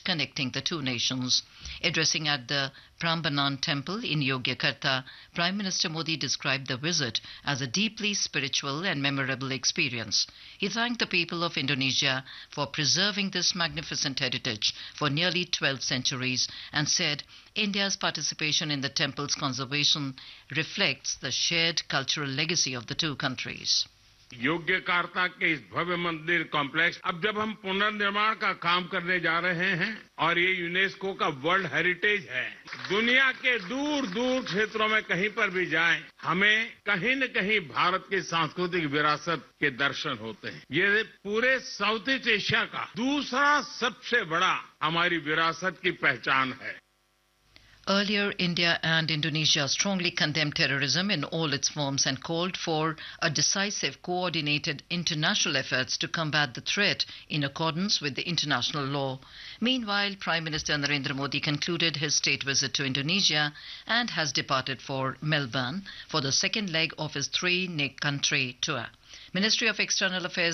connecting the two nations. Addressing at the Prambanan temple in Yogyakarta, Prime Minister Modi described the visit as a deeply spiritual and memorable experience. He thanked the people of Indonesia for preserving this magnificent heritage for nearly 12 centuries and said India's participation in the temple's conservation reflects the shared cultural legacy of the two countries. Yogyakarta के इस भव्य मंदिर complex अब जब हम पुनर्निर्माण का काम करने जा रहे हैं और ये यूनेस्को का वर्ल्ड हेरिटेज है, दुनिया के दूर दूर क्षेत्रों में कहीं पर भी जाएं, हमें कहीं न कहीं भारत की सांस्कृतिक विरासत के दर्शन होते हैं। ये पूरे साउथ ईस्ट एशिया का दूसरा सबसे बड़ा हमारी विरासत की पहचान है। Earlier, India and Indonesia strongly condemned terrorism in all its forms and called for a decisive, coordinated international efforts to combat the threat in accordance with the international law. Meanwhile, Prime Minister Narendra Modi concluded his state visit to Indonesia and has departed for Melbourne for the second leg of his three-country tour. Ministry of External Affairs